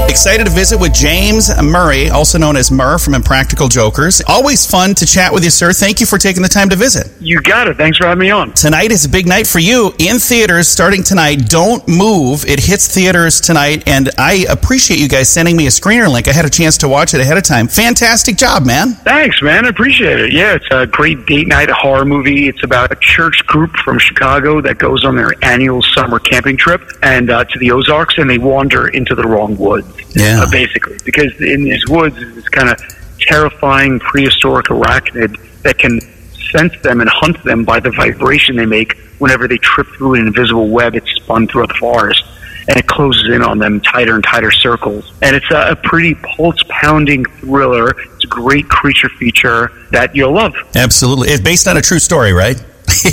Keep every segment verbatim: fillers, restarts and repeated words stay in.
Excited to visit with James Murray, also known as Murr from Impractical Jokers. Always fun to chat with you, sir. Thank you for taking the time to visit. You got it. Thanks for having me on. Tonight is a big night for you. In theaters, starting tonight, Don't Move. It hits theaters tonight, and I appreciate you guys sending me a screener link. I had a chance to watch it ahead of time. Fantastic job, man. Thanks, man. I appreciate it. Yeah, it's a great date night horror movie. It's about a church group from Chicago that goes on their annual summer camping trip and uh, to the Ozarks, and they wander into the wrong woods. Yeah. Uh, basically, because in these woods is this kind of terrifying prehistoric arachnid that can sense them and hunt them by the vibration they make whenever they trip through an invisible web it's spun throughout the forest, and it closes in on them tighter and tighter circles. And it's a, a pretty pulse-pounding thriller. It's a great creature feature that you'll love. Absolutely. It's based on a true story, right?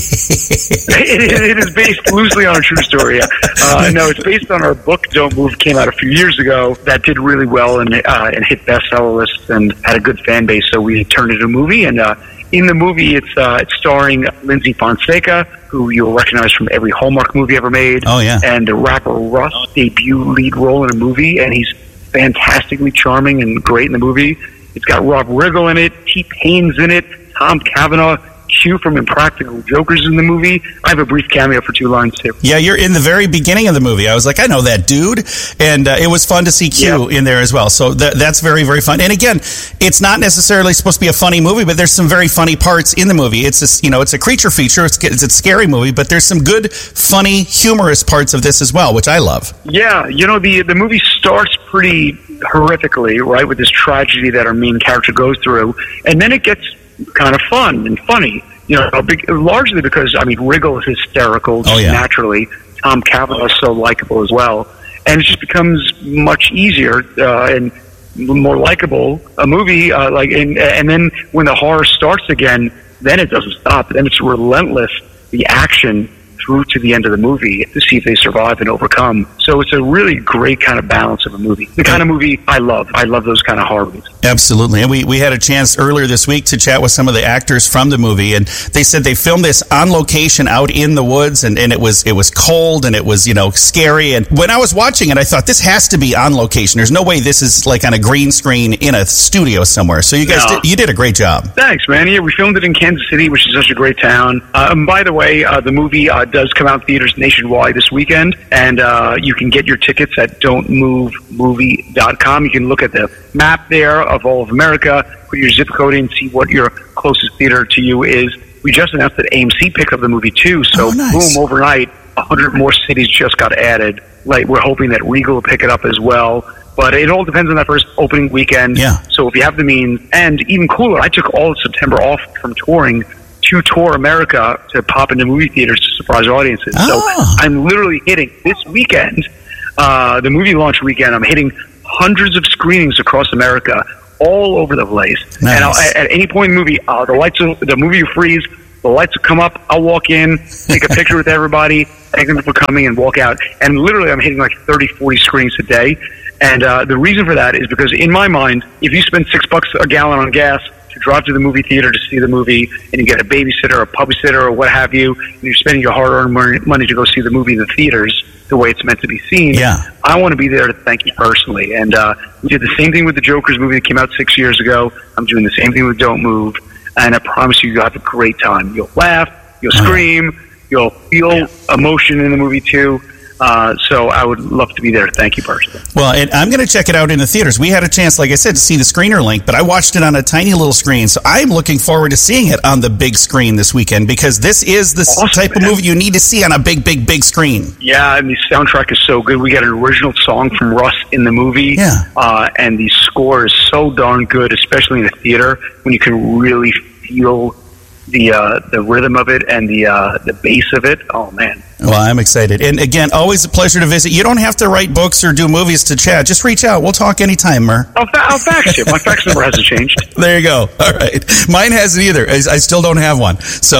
it, it is based loosely on a true story. Uh, no, it's based on our book, Don't Move, came out a few years ago. That did really well and, uh, and hit bestseller lists and had a good fan base, so we turned it into a movie. And uh, in the movie, it's, uh, it's starring Lindsay Fonseca, who you'll recognize from every Hallmark movie ever made. Oh, yeah. And the rapper Russ, debut lead role in a movie, and he's fantastically charming and great in the movie. It's got Rob Riggle in it, T-Pain's in it, Tom Cavanaugh, Q from Impractical Jokers in the movie. I have a brief cameo for two lines, too. Yeah, you're in the very beginning of the movie. I was like, I know that dude. And uh, it was fun to see Q yep. in there as well. So th- that's very, very fun. And again, it's not necessarily supposed to be a funny movie, but there's some very funny parts in the movie. It's a, you know, it's a creature feature. It's, it's a scary movie, but there's some good, funny, humorous parts of this as well, which I love. Yeah, you know, the the movie starts pretty horrifically, right, with this tragedy that our main character goes through, and then it gets kind of fun and funny. You know, big, largely because, I mean, Riggle is hysterical just oh, yeah. naturally. Tom Cavanaugh is so likable as well. And it just becomes much easier uh, and more likable, a movie. Uh, like, and, and then when the horror starts again, then it doesn't stop. Then it's relentless, the action through to the end of the movie to see if they survive and overcome. So it's a really great kind of balance of a movie. The kind of movie I love. I love those kind of horror movies. Absolutely. And we, we had a chance earlier this week to chat with some of the actors from the movie, and they said they filmed this on location out in the woods, and, and it was it was cold, and it was, you know, scary. And when I was watching it, I thought, this has to be on location. There's no way this is like on a green screen in a studio somewhere. So you guys, no. did, you did a great job. Thanks, man. Yeah, we filmed it in Kansas City, which is such a great town. Uh, and by the way, uh, the movie uh, does come out in theaters nationwide this weekend, and uh, you can get your tickets at don't move movie dot com. You can look at the map there of all of America, put your zip code in, see what your closest theater to you is. We just announced that A M C picked up the movie too, so oh, nice. boom, overnight, a hundred more cities just got added. Like, we're hoping that Regal will pick it up as well. But it all depends on that first opening weekend. Yeah. So if you have the means, and even cooler, I took all of September off from touring to tour America to pop into movie theaters to surprise audiences. Oh. So I'm literally hitting this weekend, uh, the movie launch weekend, I'm hitting hundreds of screenings across America, all over the place. Nice. And I'll, at, at any point in the movie, uh, the lights, will, the movie will freeze, the lights will come up, I'll walk in, take a picture with everybody, thank them for coming, and walk out. And literally, I'm hitting like thirty, forty screenings a day. And uh, the reason for that is because, in my mind, if you spend six bucks a gallon on gas to drive to the movie theater to see the movie, and you get a babysitter, a puppy sitter, or what have you, and you're spending your hard-earned money to go see the movie in the theaters the way it's meant to be seen, yeah. I want to be there to thank you personally. And uh, we did the same thing with the Jokers movie that came out six years ago. I'm doing the same thing with Don't Move, and I promise you, you'll have a great time. You'll laugh, you'll scream, you'll feel emotion in the movie too. Uh, so I would love to be there to thank you personally. Well, and I'm going to check it out in the theaters. We had a chance, like I said, to see the screener link, but I watched it on a tiny little screen. So I'm looking forward to seeing it on the big screen this weekend, because this is the awesome, type man. of movie you need to see on a big, big, big screen. Yeah, and the soundtrack is so good. We got an original song from Russ in the movie. Yeah. Uh, and the score is so darn good, especially in the theater, when you can really feel the uh, the rhythm of it and the uh, the bass of it. Oh, man. Well, I'm excited. And again, always a pleasure to visit. You don't have to write books or do movies to chat. Just reach out. We'll talk anytime, Mur. I'll, fa- I'll fax you. My fax number hasn't changed. There you go. All right. Mine hasn't either. I, I still don't have one. So, all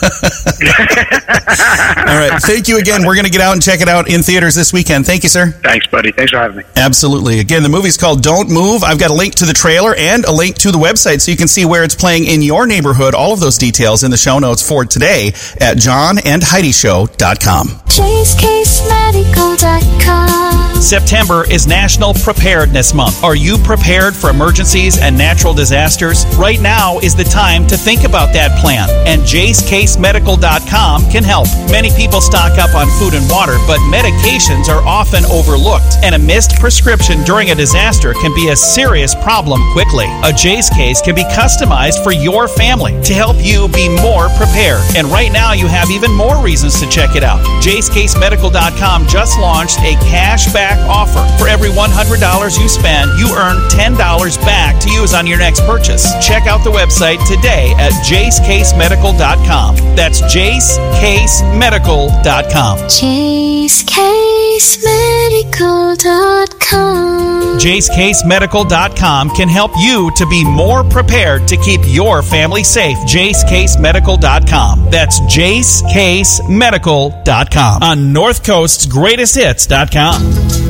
right. Thank you again. We're going to get out and check it out in theaters this weekend. Thank you, sir. Thanks, buddy. Thanks for having me. Absolutely. Again, the movie's called Don't Move. I've got a link to the trailer and a link to the website so you can see where it's playing in your neighborhood. All of those details details in the show notes for today at john and heidi show dot com. Jays Case Medical dot com. September is National Preparedness Month. Are you prepared for emergencies and natural disasters? Right now is the time to think about that plan, and Jays Case Medical dot com can help. Many people stock up on food and water, but medications are often overlooked, and a missed prescription during a disaster can be a serious problem quickly. A Jays Case can be customized for your family to help you be more prepared. And right now you have even more reasons to check it out. Jays Case Medical dot com just launched a cashback offer. For every one hundred dollars you spend, you earn ten dollars back to use on your next purchase. Check out the website today at Jays Case Medical dot com. That's Jays Case Medical dot com. Jays Case Medical dot com. Jays Case Medical dot com can help you to be more prepared to keep your family safe. Jays Case Medical dot com. That's Jays Case Medical dot com on North Coast's Greatest Hits dot com.